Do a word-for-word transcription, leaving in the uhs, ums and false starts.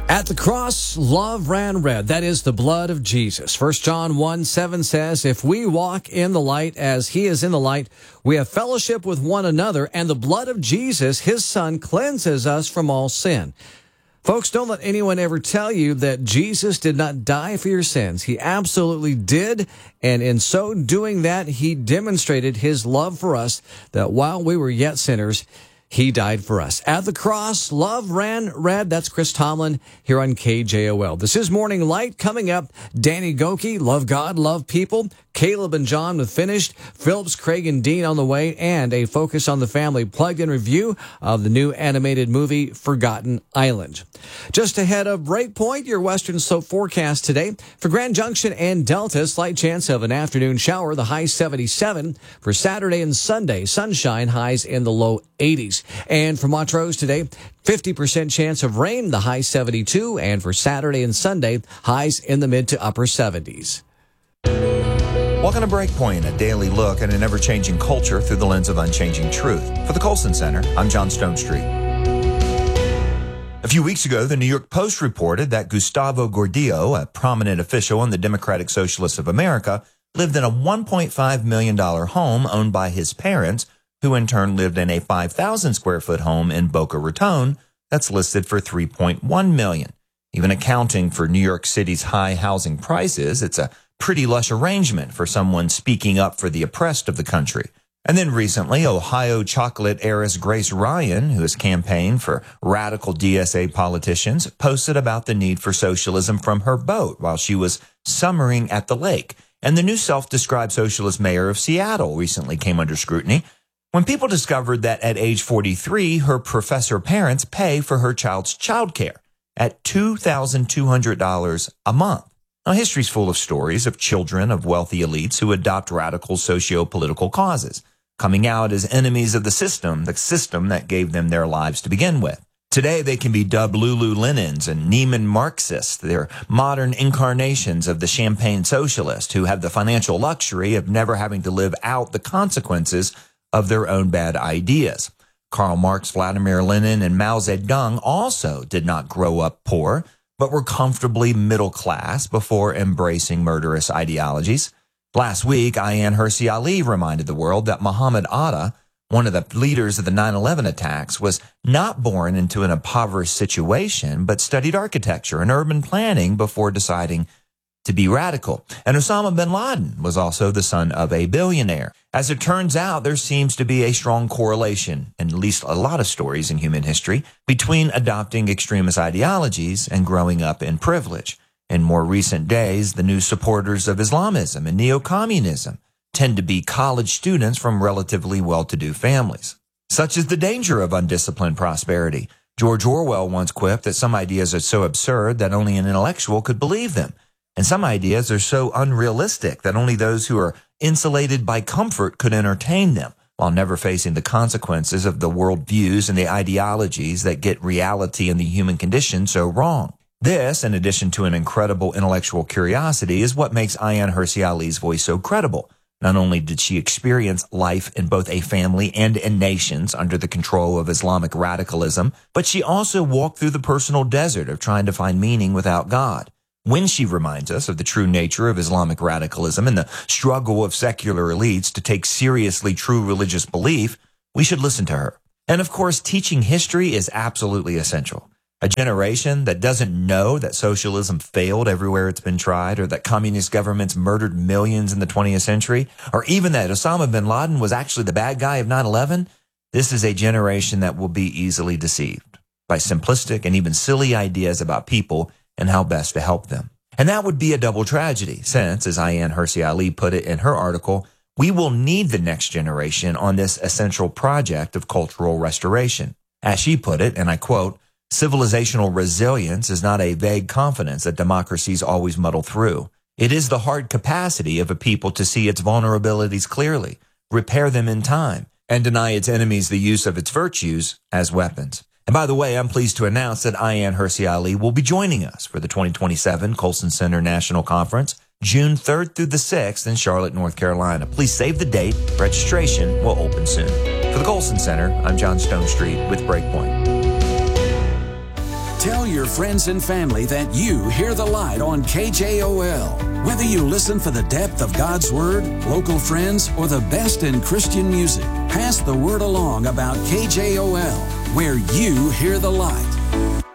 At the cross, love ran red. That is the blood of Jesus. First John one seven says, if we walk in the light as he is in the light, we have fellowship with one another, and the blood of Jesus, his son, cleanses us from all sin. Folks, don't let anyone ever tell you that Jesus did not die for your sins. He absolutely did, and in so doing that, he demonstrated his love for us, that while we were yet sinners, he died for us. At the cross, love ran red. That's Chris Tomlin here on K J O L. This is Morning Light. Coming up, Danny Goki, Love God, Love People. Caleb and John with Finished. Phillips, Craig, and Dean on the way. And a Focus on the Family plugged-in review of the new animated movie, Forgotten Island. Just ahead of Breakpoint, your Western Slope forecast today. For Grand Junction and Delta, slight chance of an afternoon shower, the high seventy-seven. For Saturday and Sunday, sunshine, highs in the low eighties. And for Montrose today, fifty percent chance of rain, the high seventy-two. And for Saturday and Sunday, highs in the mid to upper seventies. Welcome to Breakpoint, a daily look at an ever-changing culture through the lens of unchanging truth. For the Colson Center, I'm John Stonestreet. A few weeks ago, the New York Post reported that Gustavo Gordillo, a prominent official in the Democratic Socialists of America, lived in a one point five million dollars home owned by his parents, who in turn lived in a five thousand square foot home in Boca Raton that's listed for three point one million dollars. Even accounting for New York City's high housing prices, it's a pretty lush arrangement for someone speaking up for the oppressed of the country. And then recently, Ohio chocolate heiress Grace Ryan, who has campaigned for radical D S A politicians, posted about the need for socialism from her boat while she was summering at the lake. And the new self-described socialist mayor of Seattle recently came under scrutiny when people discovered that at age forty-three, her professor parents pay for her child's childcare at two thousand two hundred dollars a month. Now, history's full of stories of children of wealthy elites who adopt radical socio-political causes, coming out as enemies of the system, the system that gave them their lives to begin with. Today, they can be dubbed Lululemons and Neiman Marxists. They're modern incarnations of the champagne socialist who have the financial luxury of never having to live out the consequences of their own bad ideas. Karl Marx, Vladimir Lenin, and Mao Zedong also did not grow up poor, but were comfortably middle class before embracing murderous ideologies. Last week, Ayaan Hirsi Ali reminded the world that Muhammad Atta, one of the leaders of the nine eleven attacks, was not born into an impoverished situation, but studied architecture and urban planning before deciding to be radical. And Osama bin Laden was also the son of a billionaire. As it turns out, there seems to be a strong correlation, in at least a lot of stories in human history, between adopting extremist ideologies and growing up in privilege. In more recent days, the new supporters of Islamism and neo-communism tend to be college students from relatively well-to-do families. Such is the danger of undisciplined prosperity. George Orwell once quipped that some ideas are so absurd that only an intellectual could believe them. And some ideas are so unrealistic that only those who are insulated by comfort could entertain them, while never facing the consequences of the worldviews and the ideologies that get reality and the human condition so wrong. This, in addition to an incredible intellectual curiosity, is what makes Ayaan Hirsi Ali's voice so credible. Not only did she experience life in both a family and in nations under the control of Islamic radicalism, but she also walked through the personal desert of trying to find meaning without God. When she reminds us of the true nature of Islamic radicalism and the struggle of secular elites to take seriously true religious belief, we should listen to her. And of course, teaching history is absolutely essential. A generation that doesn't know that socialism failed everywhere it's been tried, or that communist governments murdered millions in the twentieth century, or even that Osama bin Laden was actually the bad guy of nine eleven, this is a generation that will be easily deceived by simplistic and even silly ideas about people and how best to help them. And that would be a double tragedy, since, as Ayaan Hirsi Ali put it in her article, we will need the next generation on this essential project of cultural restoration. As she put it, and I quote, "Civilizational resilience is not a vague confidence that democracies always muddle through. It is the hard capacity of a people to see its vulnerabilities clearly, repair them in time, and deny its enemies the use of its virtues as weapons." And by the way, I'm pleased to announce that Ayaan Hirsi Ali will be joining us for the twenty twenty-seven Colson Center National Conference, June third through the sixth in Charlotte, North Carolina. Please save the date. Registration will open soon. For the Colson Center, I'm John Stonestreet with Breakpoint. Tell your friends and family that you hear the light on K J O L. Whether you listen for the depth of God's Word, local friends, or the best in Christian music, pass the word along about K J O L, where you hear the light.